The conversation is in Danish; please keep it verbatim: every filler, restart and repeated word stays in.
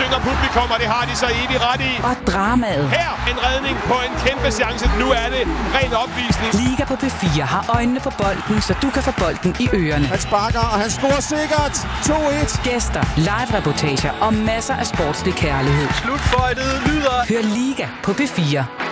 synger publikum, og det har de så evigt ret i. Og dramaet. Her en redning på en kæmpe chance. Nu er det ren opvisning. Liga på P fire har øjnene på bolden, så du kan få bolden i ørerne. Han sparker, og han scorer sikkert. to et. Gæster, live-reportager og masser af sportslig kærlighed. Slutføjtet lyder. Hør Liga på P fire.